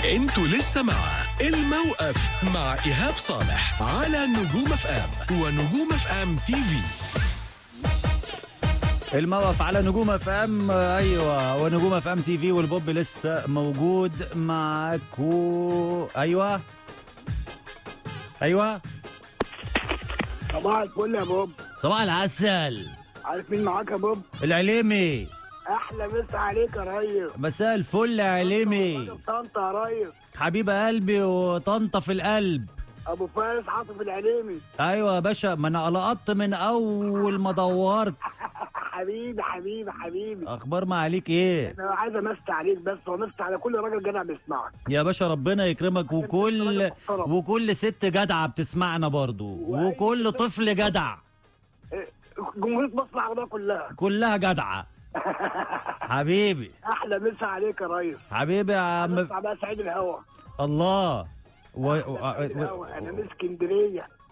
انتوا لسه مع الموقف مع إيهاب صالح على نجوم اف ام ونجوم اف ام تي في. الموقف على نجوم اف ام، ايوه، ونجوم اف ام تي في، والبوب لسه موجود معاكو. ايوه صباح الفل يا بوب. صباح العسل. عارف مين معاك يا بوب؟ العليمي. احلى مسا عليك يا ريس. مساء الفل يا عليمي. طنطا يا ريس. حبيب قلبي وطنطا في القلب. ابو فارس عاطف العليمي. ايوه يا باشا، ما انا لقطت من اول ما دورت. حبيبي. اخبار ما عليك ايه؟ انا عايز امسي عليك بس، وامسي على كل راجل جدع بيسمعك يا باشا ربنا يكرمك، وكل ست جدعه بتسمعنا برضو، وكل طفل جدع. جمهورية مصر العربية كلها جدعه. حبيبي. احلى مسا عليك يا ريس. حبيبي يا عم. بقى سعيد الهوا. الله. انا من اسكندريه.